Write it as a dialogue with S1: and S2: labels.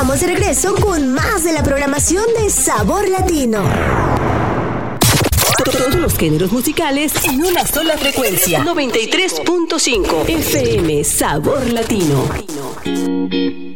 S1: estamos de regreso con más de la programación de Sabor Latino.
S2: Todos los géneros musicales en una sola frecuencia. 93.5 FM Sabor Latino.